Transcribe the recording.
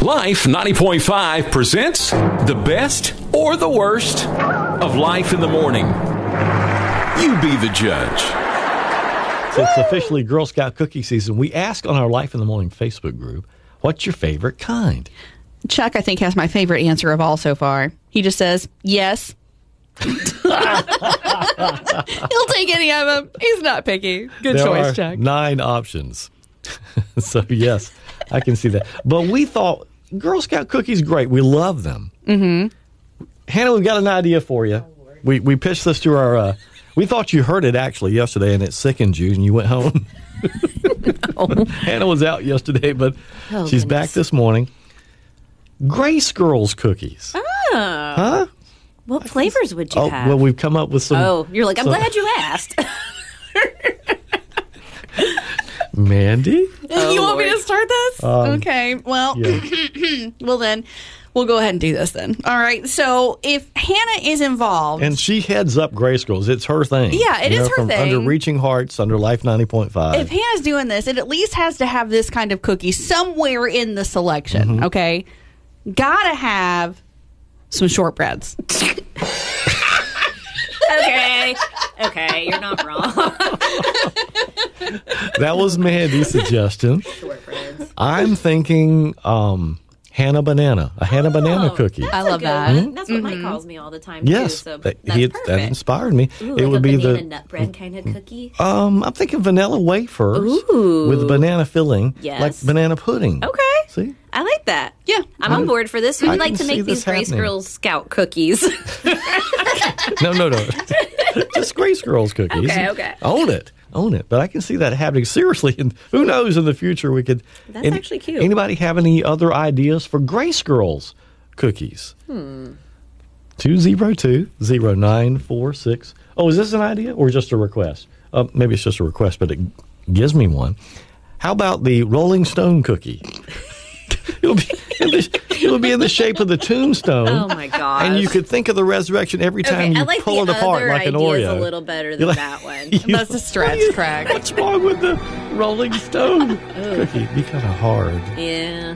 Life 90.5 presents the best or the worst of Life in the Morning. You be the judge. It's officially Girl Scout cookie season. We ask on our Life in the Morning Facebook group, what's your favorite kind? Chuck, I think, has my favorite answer of all so far. He just says, yes. He'll take any of them. He's not picky. Good There choice, are Chuck. 9 options. So, yes, I can see that. But we thought Girl Scout cookies, great. We love them. Mm-hmm. Hannah, we've got an idea for you. We pitched this to our... we thought you heard it, actually, yesterday, and it sickened you, and you went home. No. Hannah was out yesterday, but she's back this morning. Grace Girls cookies. Oh. Huh? What flavors would you have? Well, we've come up with some... Oh, you're like, I'm glad you asked. Mandy? You want me to start this? Okay. Well, Yeah. well then, we'll go ahead and do this then. All right. So if Hannah is involved, And she heads up Grace Girls. It's her thing. Yeah, it is her from thing. Under Reaching Hearts, under Life 90.5. if Hannah's doing this, it at least has to have this kind of cookie somewhere in the selection. Mm-hmm. Okay. Gotta have some shortbreads. Okay, you're not wrong. That was Mandy's suggestion. Shortbreads. I'm thinking Hannah Banana. A Hannah Banana cookie. I love Good. that. That's what Mike calls me all the time, Yes. too. So that that's perfect. inspired me. Ooh, It like would a be banana the... nut bread kind of cookie. I'm thinking vanilla wafers Ooh. with banana filling, Yes. like banana pudding. Okay. See? I like that. Yeah. I'm on board for this. We'd I like can to see make this these Grace happening. Girls Scout cookies. No. Just Grace Girls cookies. Okay. Own it. But I can see that happening. Seriously, and who knows, in the future we could... That's actually cute. Anybody have any other ideas for Grace Girls cookies? 202-0946. Oh, is this an idea or just a request? Maybe it's just a request, but it gives me one. How about the Rolling Stone cookie? It'll be in the shape of the tombstone. Oh, my gosh. And you could think of the resurrection every time Okay, I you like pull the it apart other like an ideas Oreo. a little better than You're like- that one. That's a stretch, Craig. What's wrong with the Rolling Stone cookie? It'd be kind of hard. Yeah.